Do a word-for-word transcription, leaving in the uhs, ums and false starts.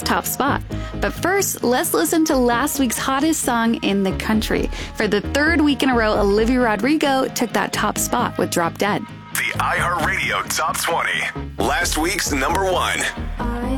top spot. But first, let's listen to last week's hottest song in the country. For the third week in a row, Olivia Rodrigo took that top spot with Drop Dead. The iHeartRadio Top twenty. Last week's number one. I